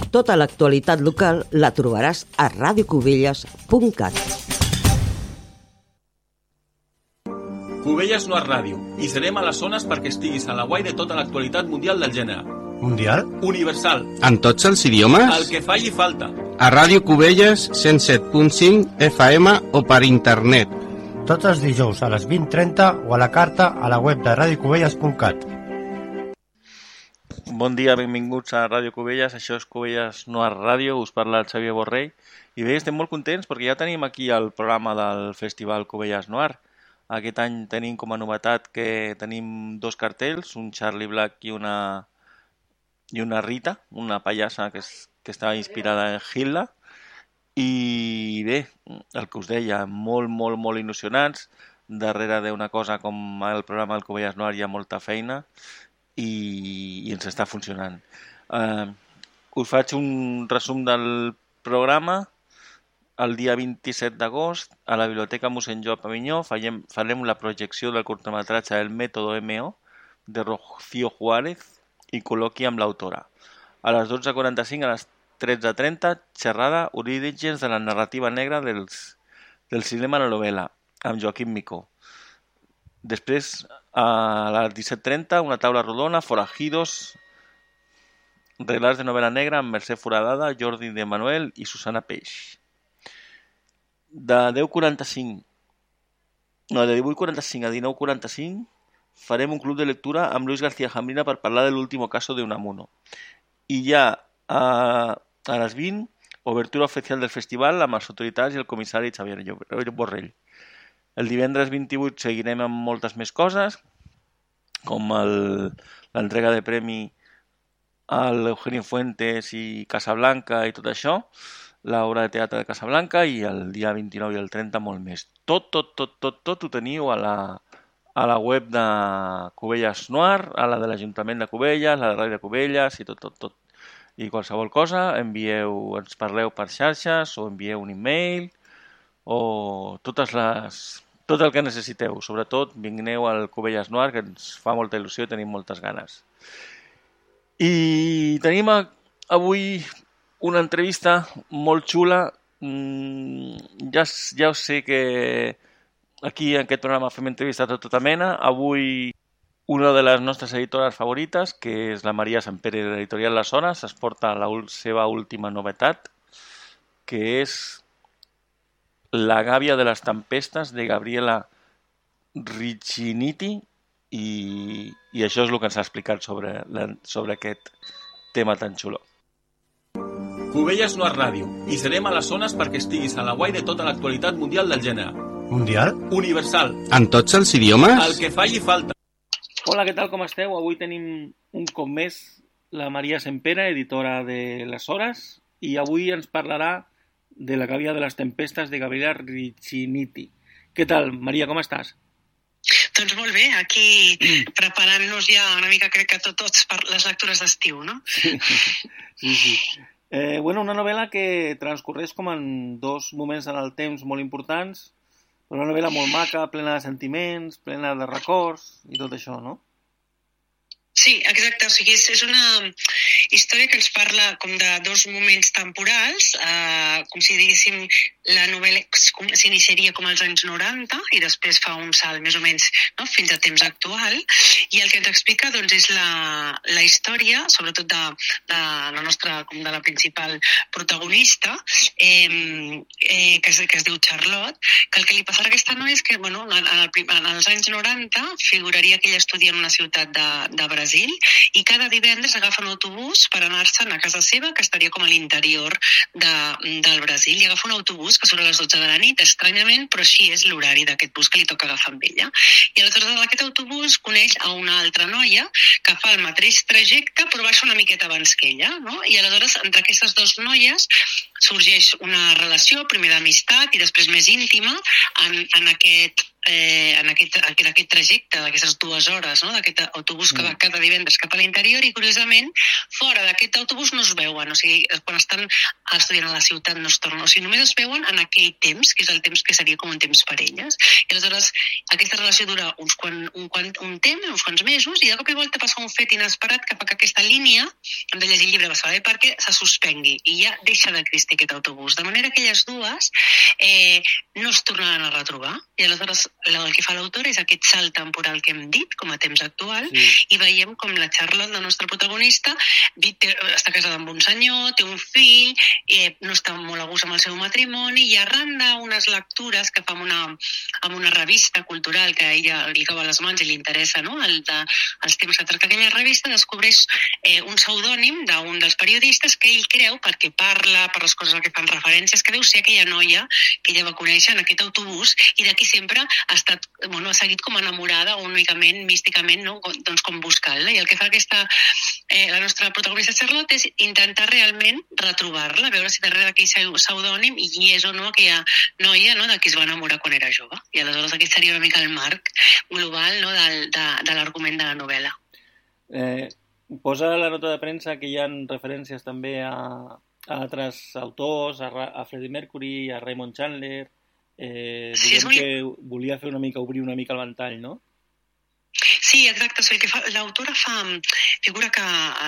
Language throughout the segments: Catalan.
Tota l'actualitat local la trobaràs a radiocubelles.cat. Cubelles Noir Ràdio. I serem a les zones perquè estiguis a la guai de tota l'actualitat mundial del gènere. Mundial? Universal. En tots els idiomes? El que falli falta. A Ràdio Cubelles 107.5 FM o per internet. Tots els dijous a les 20:30 o a la carta a la web de radiocubelles.cat. Bon dia, benvinguts a Ràdio Cubelles, això és Cubelles Noir Ràdio, us parla el Xavier Borrell. I bé, estem molt contents perquè ja tenim aquí el programa del Festival Cubelles Noir. Aquest any tenim com a novetat que tenim dos cartells, un Charlie Black i una Rita, una pallassa que estava inspirada en Hilda. I bé, el que us deia, molt il·lusionats. Darrere d'una cosa com el programa del Cubelles Noir hi ha molta feina i ens està funcionant. Us faig un resum del programa. El dia 27 d'agost, a la Biblioteca Mossèn Joan Pavinyó, farem la projecció del curtmetratge El Método M.O. de Rocío Juárez i col·loqui amb l'autora. A les 12:45, a les 13:30, xerrada Orígens de la narrativa negra del cinema a la novel·la, amb Joaquim Micó. Després, a les 17:30, una taula rodona, Forajidos, relats de novel·la negra amb Mercè Foradada, Jordi de Manuel i Susana Peix. De 18:45 a 19:45 farem un club de lectura amb Luis García Jambrina per parlar de l'último caso de Unamuno. I ja a les 20, obertura oficial del festival amb les autoritats i el comissari Xavier Borrell. El divendres 28 seguirem amb moltes més coses, com l'entrega de premi a l'Eugenio Fuentes i Casablanca i tot això, l'obra de teatre de Casablanca, i el dia 29 i el 30 molt més. Tot ho teniu a la web de Cubelles Noir, a la de l'Ajuntament de Cubelles, la de Ràdio de Cubelles i tot. I qualsevol cosa, ens parleu per xarxes o envieu un e-mail o tot el que necessiteu. Sobretot, vingueu al Cubelles Noir, que ens fa molta il·lusió i tenim moltes ganes. I tenim avui una entrevista molt xula. Ja us sé que aquí en aquest programa fem entrevistes de tota mena. Avui una de les nostres editores favorites, que és la Maria Sampere de l'editorial Les Hores, es porta la seva última novetat, que és La gàbia de les tempestes, de Gabriela Ricciniti, i això és el que ens ha explicat sobre aquest tema tan xulo. Cubelles Noir Ràdio. I serem a les zones perquè estiguis a la guai de tota l'actualitat mundial del gènere. Mundial? Universal. En tots els idiomes? El que falli falta. Hola, què tal, com esteu? Avui tenim un cop més la Maria Sampere, editora de Les Hores, i avui ens parlarà de La gàbia de les tempestes de Gabriela Ricciniti. Què tal, Maria, com estàs? Doncs molt bé, aquí preparant-nos ja una mica, crec que tots per les lectures d'estiu, no? Sí. Una novel·la que transcorreix com en dos moments en el temps molt importants, una novel·la molt maca, plena de sentiments, plena de records i tot això, no? Sí, exacte. O sigui, és una història que ens parla com de dos moments temporals, com si diguéssim la novel·la s'iniciaria com als anys 90 i després fa un salt més o menys, no?, fins a temps actual, i el que ens explica doncs, és la història, sobretot de la nostra, com de la principal protagonista, que es diu Charlotte, que el que li passarà a aquesta noia és que en els anys 90 figuraria que ella estudia en una ciutat de Brasil, i cada divendres agafa un autobús per anar-se'n a casa seva, que estaria com a l'interior del Brasil, i agafa un autobús que surt a les 12 de la nit, estranyament, però així és l'horari d'aquest bus que li toca agafar amb ella. I aleshores en aquest autobús coneix a una altra noia que fa el mateix trajecte però baixa una miqueta abans que ella, no? I aleshores entre aquestes dues noies sorgeix una relació, primer d'amistat i després més íntima, en aquest en aquest trajecte, d'aquestes 2 hores, no? D'aquest autobús que va cada divendres cap a l'interior, i curiosament, fora d'aquest autobús no es veuen, o sigui, quan estan estudiant a la ciutat no es tornen, o sigui, només es veuen en aquell temps, que és el temps que seria com un temps per elles. I aleshores aquesta relació dura un temps, uns quants mesos, i de cop i volta passa un fet inesperat que fa que aquesta línia, hem de llegir el llibre per saber per què, se suspengui, i ja deixa d'existir aquest autobús. De manera que elles dues no es tornaran a retrobar, i aleshores el que fa l'autor és aquest salt temporal que hem dit, com a temps actual, i veiem com la Charlotte, la nostra protagonista, està casada amb un senyor, té un fill, no està molt a gust amb el seu matrimoni, i arran d'unes lectures que fa amb una revista cultural que a ella li cau a les mans i li interessa, no? Els temes que tracta aquella revista, descobreix un pseudònim d'un dels periodistes que ell creu, perquè parla, per les coses a què fan referències, que deu ser aquella noia que ella va conèixer en aquest autobús i d'aquí sempre ha seguit com enamorada o únicament, místicament, no? Doncs com buscant-la. I el que fa la nostra protagonista Charlotte és intentar realment retrobar-la, veure si darrere d'aquell pseudònim hi és o no aquella noia, no? De qui es va enamorar quan era jove. I aleshores aquest seria una mica el marc global, no? de l'argument de la novel·la. Posa la nota de premsa que hi ha referències també a altres autors, a Freddie Mercury, a Raymond Chandler. Diguem que volia fer obrir una mica el ventall, no? Sí, exacte. El que fa l'autora figura que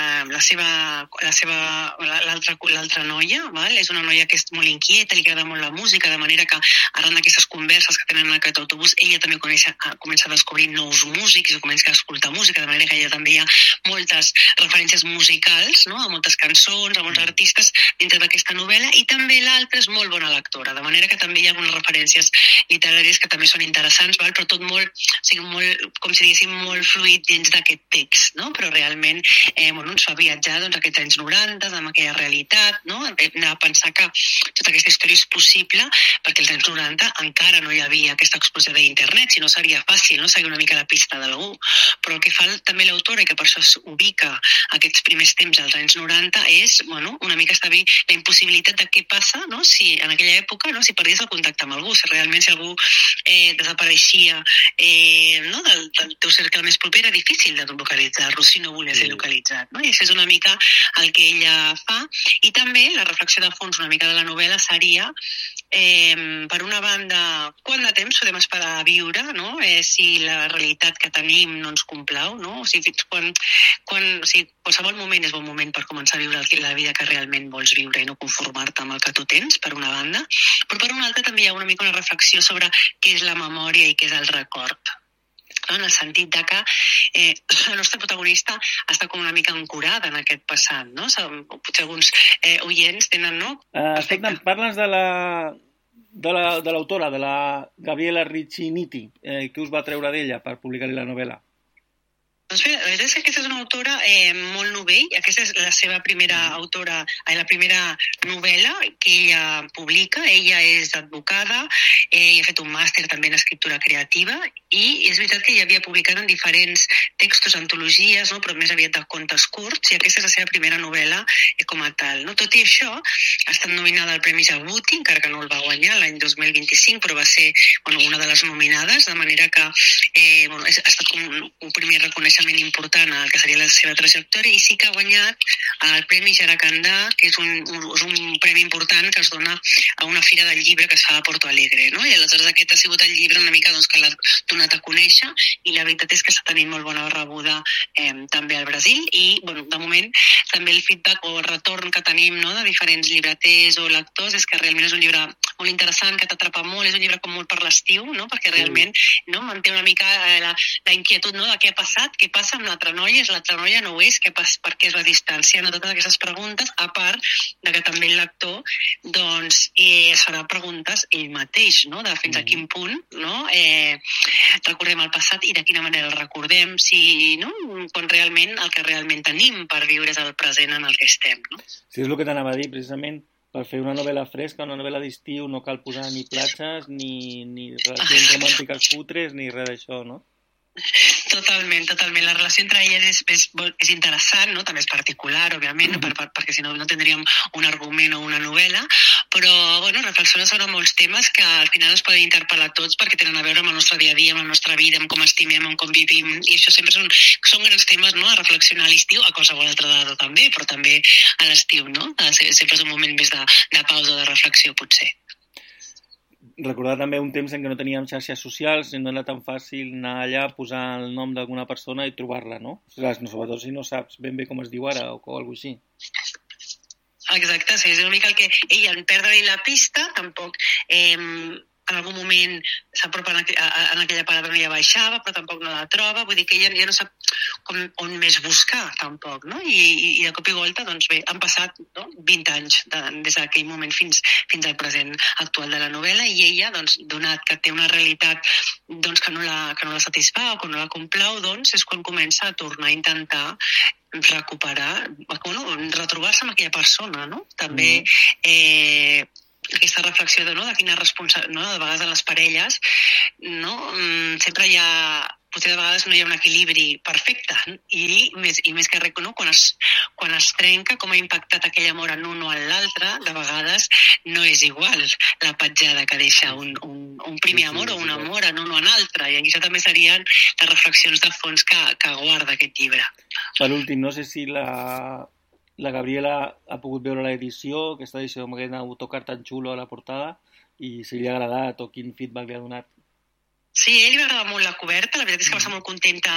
l'altra noia, val? És una noia que és molt inquieta, li agrada molt la música, de manera que arran d'aquestes converses que tenen en aquest autobús, ella també comença a descobrir nous músics i comença a escoltar música, de manera que ella també hi ha moltes referències musicals, no? A moltes cançons, a molts artistes dintre d'aquesta novel·la, i també l'altra és molt bona lectora, de manera que també hi ha algunes referències literàries que també són interessants, val? Però tot molt, com si diguéssim, molt fluid dins d'aquest text, no? Però realment ens fa viatjar aquests anys 90, amb aquella realitat, no? Anar a pensar que tota aquesta història és possible perquè als anys 90 encara no hi havia aquesta explosió d'internet, si no seria fàcil, no? Seguir una mica la pista d'algú. Però el que fa també l'autora, i que per això s'ubica aquests primers temps als anys 90, és una mica establir la impossibilitat de què passa, no? Si en aquella època, no? Si perdies el contacte amb algú, si realment si algú desapareixia del teu cercle més proper, era difícil de localitzar-lo si no volia ser localitzat, no? I això és una mica el que ella fa. I també la reflexió de fons una mica de la novel·la seria, per una banda, quant de temps podem esperar a viure, no? Si la realitat que tenim no ens complau, no? O sigui, qualsevol moment és bon moment per començar a viure la vida que realment vols viure i no conformar-te amb el que tu tens, per una banda. Però per una altra també hi ha una mica una reflexió sobre què és la memòria i què és el record. En el sentit de que la nostra protagonista està com una mica ancorada en aquest passat, no? Potser alguns oients tenen, no? Escolta, parles de l'autora, de la Gabriela Ricciniti, que us va treure d'ella per publicar-hi la novel·la? Doncs bé, la veritat és que aquesta és una autora molt novell. Aquesta és la seva primera la primera novel·la que ella publica. Ella és advocada, i ha fet un màster també en escriptura creativa, i és veritat que ella havia publicat en diferents textos, antologies, no? Però més aviat de contes curts, i aquesta és la seva primera novel·la com a tal, no? Tot i això, ha estat nominada al Premi Jabuti, encara que no el va guanyar l'any 2025, però va ser una de les nominades, de manera que ha estat com un primer reconeixement important al que seria la seva trajectòria, i sí que ha guanyat el Premi Jacarandà, que és un premi important que es dona a una fira del llibre que es fa a Porto Alegre, no? I aleshores aquest ha sigut el llibre una mica que l'ha donat a conèixer, i la veritat és que està tenint molt bona rebuda també al Brasil, i de moment també el feedback o el retorn que tenim, no? De diferents llibreters o lectors és que realment és un llibre molt interessant, que t'atrapa molt, és un llibre com molt per l'estiu, no? Perquè realment manté una mica la inquietud, no? De què ha passat, què passa amb l'altra noia, l'altra noia no ho és, per què és la distància, no? Totes aquestes preguntes, a part de que també el lector es farà preguntes ell mateix, no? De fins a quin punt, no? Recordem el passat i de quina manera el recordem, quan realment el que realment tenim per viure és el present en el que estem, no? Sí, és el que t'anava a dir, precisament. Per fer una novel·la fresca, una novel·la d'estiu, no cal posar ni platges, ni relacions romàntiques putres, ni res d'això, no? Totalment. La relació entre elles és interessant, no? També és particular, òbviament, perquè si no tindríem un argument o una novel·la, però reflexiona sobre molts temes que al final ens poden interpel·lar tots perquè tenen a veure amb el nostre dia a dia, amb la nostra vida, amb com estimem, amb com vivim, i això sempre són grans temes, no?, a reflexionar a l'estiu, a qualsevol altra data també, però també a l'estiu, no? Sempre és un moment més de pausa, de reflexió, potser. Recordar també un temps en què no teníem xarxes socials i no era tan fàcil anar allà, posar el nom d'alguna persona i trobar-la, no? Sobretot si no saps ben bé com es diu ara o alguna cosa així. Exacte, sí, és una mica el que ella, en perdre-li la pista, tampoc en algun moment s'apropa en aquella parada on ella baixava, però tampoc no la troba, vull dir que ella ja no sap on més buscar, tampoc, no? I de cop i volta, doncs bé, han passat 20 anys des d'aquell moment fins al present actual de la novel·la, i ella, doncs, donat que té una realitat que no la satisfà o que no la complau, doncs és quan comença a tornar a intentar recuperar, retrobar-se amb aquella persona, no? També aquesta reflexió de quina responsabilitat, no? De vegades a les parelles, no? Sempre hi ha, potser de vegades no hi ha un equilibri perfecte, i més que res, no? Quan es trenca, com ha impactat aquell amor en un o en l'altre, de vegades no és igual la petjada que deixa un primer amor o un amor en un o en altre, i això també serien les reflexions de fons que guarda aquest llibre. Per últim, no sé si la Gabriela ha pogut veure l'edició, aquesta edició amb aquest autocar tan xulo a la portada, i si li ha agradat o quin feedback li ha donat. Sí, a ell li va agradar molt la coberta, la veritat és que va estar molt contenta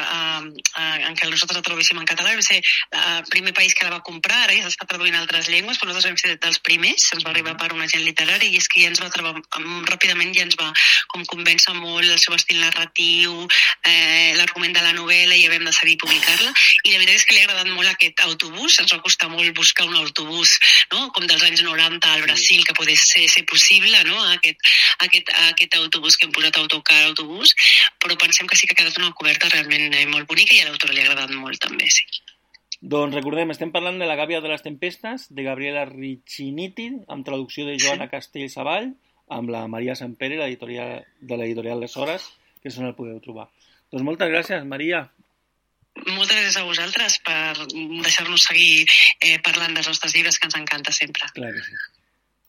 en que nosaltres la traduíssim en català, vam ser el primer país que la va comprar, ara ja s'està traduint a altres llengües, però nosaltres vam ser dels primers, ens va arribar per un agent literari, i és que ja ens va trobar, ràpidament ja ens va com convèncer molt el seu estil narratiu, l'argument de la novel·la, i ja vam decidir publicar-la, i la veritat és que li ha agradat molt aquest autobús, ens va costar molt buscar un autobús, no?, com dels anys 90 al Brasil, que pogués ser possible, no?, aquest autobús que hem posat autobús, però pensem que sí que ha quedat una coberta realment molt bonica, i a l'autora li ha agradat molt també, sí. Doncs recordem, estem parlant de La gàbia de les tempestes, de Gabriela Ricciniti, amb traducció de Joana Castells-Savall, amb la Maria Sampere, de l'editorial Les Hores, que és on el podeu trobar. Doncs moltes gràcies, Maria. Moltes gràcies a vosaltres per deixar-nos seguir parlant dels nostres llibres, que ens encanta sempre. Clar que sí.